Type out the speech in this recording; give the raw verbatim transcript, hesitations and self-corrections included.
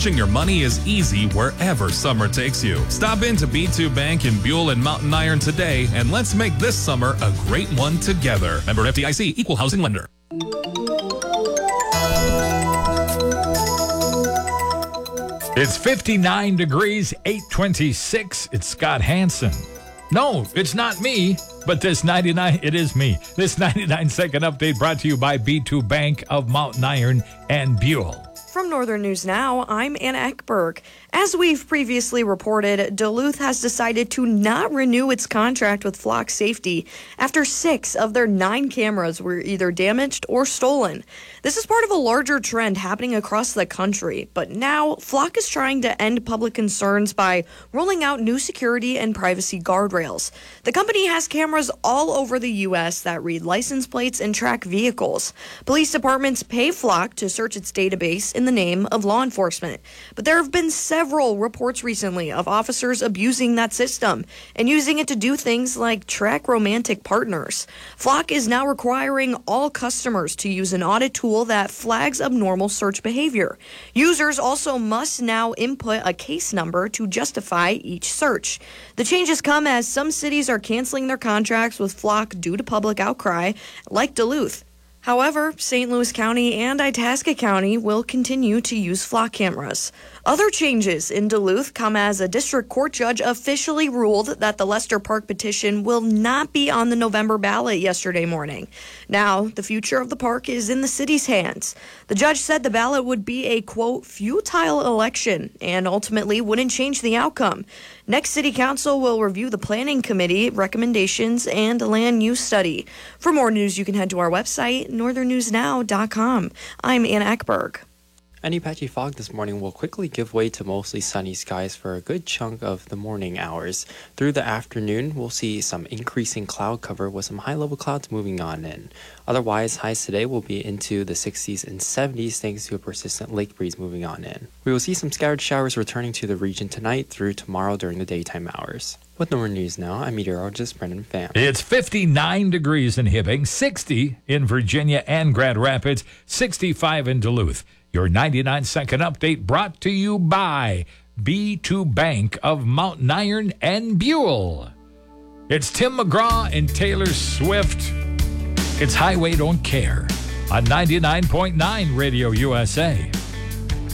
Managing your money is easy wherever summer takes you. Stop into B two Bank in Buell and Mountain Iron today, and let's make this summer a great one together. Member F D I C, Equal Housing Lender. It's fifty-nine degrees, eight twenty-six. It's Scott Hansen. No, it's not me, but this ninety-nine, it is me. This ninety-nine second update brought to you by B two Bank of Mountain Iron and Buell. From Northern News Now, I'm Anna Ekberg. As we've previously reported, Duluth has decided to not renew its contract with Flock Safety after six of their nine cameras were either damaged or stolen. This is part of a larger trend happening across the country, but now Flock is trying to end public concerns by rolling out new security and privacy guardrails. The company has cameras all over the U S that read license plates and track vehicles. Police departments pay Flock to search its database in the name of law enforcement. But there have been several reports recently of officers abusing that system and using it to do things like track romantic partners. Flock is now requiring all customers to use an audit tool that flags abnormal search behavior. Users also must now input a case number to justify each search. The changes come as some cities are canceling their contracts with Flock due to public outcry, like Duluth. However, Saint Louis County and Itasca County will continue to use Flock cameras. Other changes in Duluth come as a district court judge officially ruled that the Lester Park petition will not be on the November ballot yesterday morning. Now, the future of the park is in the city's hands. The judge said the ballot would be a, quote, futile election and ultimately wouldn't change the outcome. Next, City Council will review the Planning Committee recommendations and land use study. For more news, you can head to our website, northern news now dot com. I'm Anna Ekberg. Any patchy fog this morning will quickly give way to mostly sunny skies for a good chunk of the morning hours. Through the afternoon, we'll see some increasing cloud cover with some high-level clouds moving on in. Otherwise, highs today will be into the sixties and seventies thanks to a persistent lake breeze moving on in. We will see some scattered showers returning to the region tonight through tomorrow during the daytime hours. With Northern News Now, I'm meteorologist Brendan Pham. It's fifty-nine degrees in Hibbing, sixty in Virginia and Grand Rapids, sixty-five in Duluth. Your ninety-nine second update brought to you by B two Bank of Mountain Iron and Buell. It's Tim McGraw and Taylor Swift. It's Highway Don't Care on ninety-nine point nine Radio U S A.